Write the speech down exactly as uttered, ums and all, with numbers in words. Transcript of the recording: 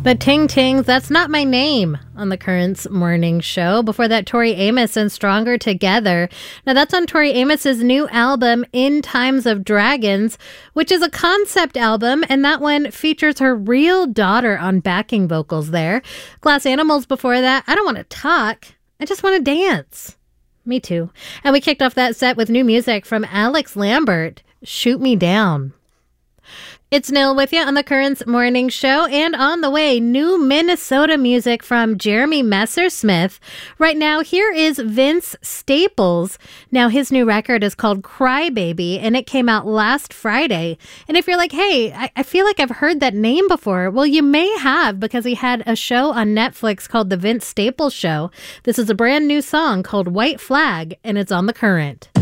The Ting Tings, That's Not My Name on the Currents Morning Show. Before that, Tori Amos and Stronger Together. Now, that's on Tori Amos's new album, In Times of Dragons, which is a concept album, and that one features her real daughter on backing vocals there. Glass Animals before that, I Don't Want to Talk, I Just Want to Dance. Me too. And we kicked off that set with new music from Alex Lambert, Shoot Me Down. It's Nil with you on the Currents Morning Show, and on the way, new Minnesota music from Jeremy Messersmith. Right now, here is Vince Staples. Now, his new record is called Crybaby, and it came out last Friday. And if you're like, hey, I, I feel like I've heard that name before, well, you may have, because he had a show on Netflix called The Vince Staples Show. This is a brand new song called White Flag, and it's on The Current.